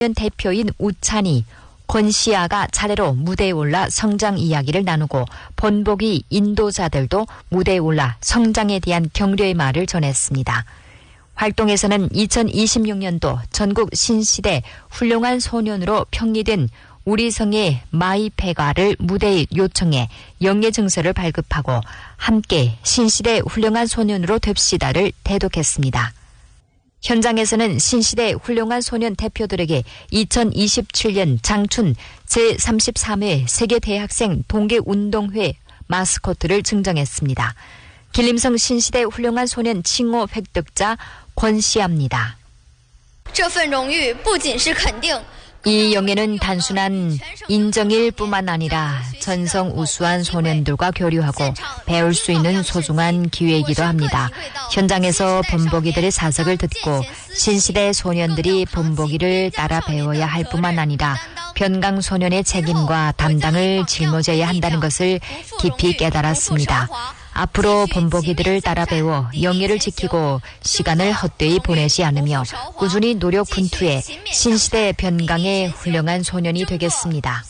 대표인 우찬이, 권시아가 차례로 무대에 올라 성장 이야기를 나누고 본보기 인도자들도 무대에 올라 성장에 대한 격려의 말을 전했습니다. 활동에서는 2026년도 전국 신시대 훌륭한 소년으로 평리된 우리성의 마이페가를 무대에 요청해 영예증서를 발급하고 함께 신시대 훌륭한 소년으로 됩시다를 대독했습니다. 현장에서는 신시대 훌륭한 소년 대표들에게 2027년 장춘 제33회 세계대학생 동계운동회 마스코트를 증정했습니다. 길림성 신시대 훌륭한 소년 칭호 획득자 권시아입니다. 이 영예는 단순한 인정일 뿐만 아니라 전성우수한 소년들과 교류하고 배울 수 있는 소중한 기회이기도 합니다. 현장에서 본보기들의 사석을 듣고 신시대 소년들이 본보기를 따라 배워야 할 뿐만 아니라 변강 소년의 책임과 담당을 짊어져야 한다는 것을 깊이 깨달았습니다. 앞으로 본보기들을 따라 배워 영예를 지키고 시간을 헛되이 보내지 않으며 꾸준히 노력 분투해 신시대 변강의 훌륭한 소년이 되겠습니다.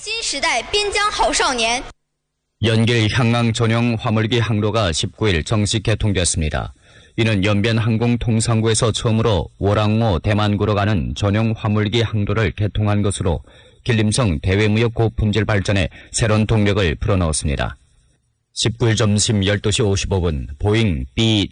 연길 향강 전용 화물기 항로가 19일 정식 개통됐습니다. 이는 연변 항공통상구에서 처음으로 월항로 대만구로 가는 전용 화물기 항로를 개통한 것으로 길림성 대외무역 고품질 발전에 새로운 동력을 불어넣었습니다. 19일 점심 12시 55분 보잉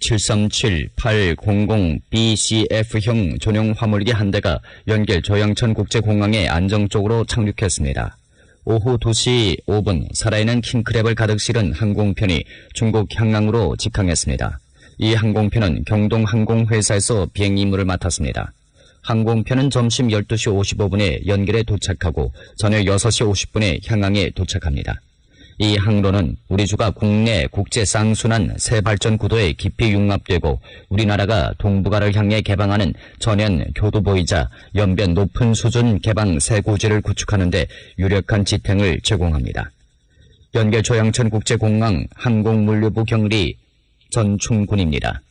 B737-800BCF형 전용 화물기 한 대가 연길 조양천 국제공항에 안정적으로 착륙했습니다. 오후 2시 5분 살아있는 킹크랩을 가득 실은 항공편이 중국 향강으로 직항했습니다. 이 항공편은 경동항공회사에서 비행 임무를 맡았습니다. 항공편은 점심 12시 55분에 연길에 도착하고 저녁 6시 50분에 향강에 도착합니다. 이 항로는 우리주가 국내 국제 쌍순환 새 발전 구도에 깊이 융합되고 우리나라가 동북아를 향해 개방하는 전연 교두보이자 연변 높은 수준 개방 새 구지를 구축하는 데 유력한 지탱을 제공합니다. 연계 조양천 국제공항 항공물류부 경리 전충군입니다.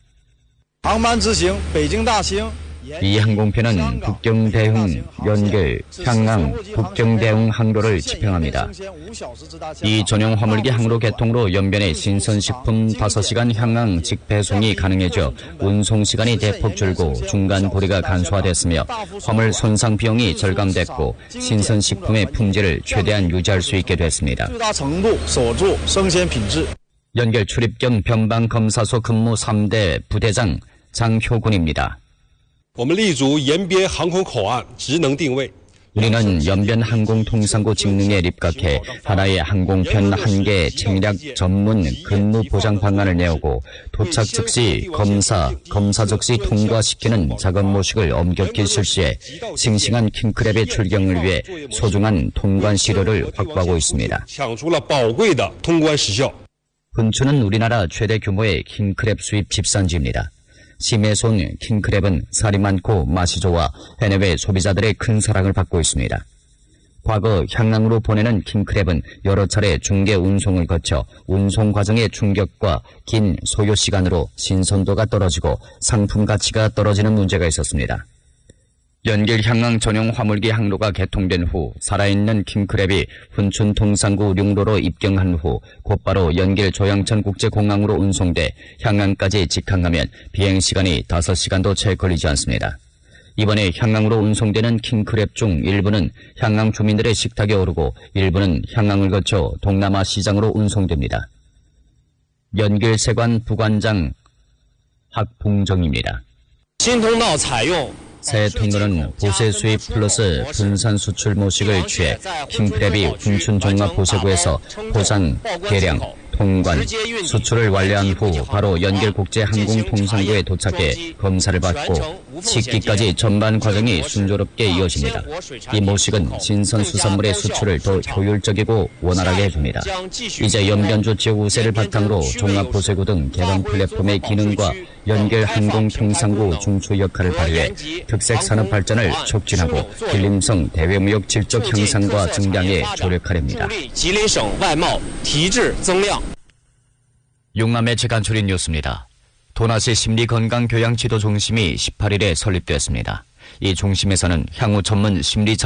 이 항공편은 북경대흥, 연결, 향강, 북경대흥 항로를 집행합니다. 이 전용 화물기 항로 개통으로 연변의 신선식품 5시간 향강 직배송이 가능해져 운송시간이 대폭 줄고 중간 고리가 간소화됐으며 화물 손상 비용이 절감됐고 신선식품의 품질을 최대한 유지할 수 있게 됐습니다. 연결 출입 겸 변방검사소 근무 3대 부대장 장효군입니다. 우리는 연변 항공통상구 직능에 입각해 하나의 항공편 한 개 책략 전문 근무 보장 방안을 내오고 도착 즉시 검사 즉시 통과시키는 작업 모식을 엄격히 실시해 싱싱한 킹크랩의 출경을 위해 소중한 통관 시료를 확보하고 있습니다. 분추는 우리나라 최대 규모의 킹크랩 수입 집산지입니다. 심해손 킹크랩은 살이 많고 맛이 좋아 해외 소비자들의 큰 사랑을 받고 있습니다. 과거 향강으로 보내는 킹크랩은 여러 차례 중개 운송을 거쳐 운송 과정의 충격과 긴 소요 시간으로 신선도가 떨어지고 상품 가치가 떨어지는 문제가 있었습니다. 연길 향강 전용 화물기 항로가 개통된 후 살아있는 킹크랩이 훈춘 통상구 룡로로 입경한 후 곧바로 연길 조양천 국제공항으로 운송돼 향강까지 직항하면 비행시간이 5시간도 채 걸리지 않습니다. 이번에 향강으로 운송되는 킹크랩 중 일부는 향강 주민들의 식탁에 오르고 일부는 향강을 거쳐 동남아 시장으로 운송됩니다. 연길 세관 부관장 학봉정입니다. 새 통로는 보세 수입 플러스 분산 수출 모식을 취해 킹크랩이 훈춘 종합 보세구에서 포장, 계량, 통관, 수출을 완료한 후 바로 연결국제항공통상구에 도착해 검사를 받고 식기까지 전반 과정이 순조롭게 이어집니다. 이 모식은 신선수산물의 수출을 더 효율적이고 원활하게 해줍니다. 이제 연변주 지역 우세를 바탕으로 종합보세구 등 개방 플랫폼의 기능과 연결 항공통상구 중추 역할을 발휘해 특색 산업 발전을 촉진하고 길림성 대외무역 질적 향상과 증량에 조력하렵니다. 용남의 재간추린 뉴스입니다. 도나시 심리건강교양지도중심이 18일에 설립됐습니다. 이 중심에서는 향후 전문 심리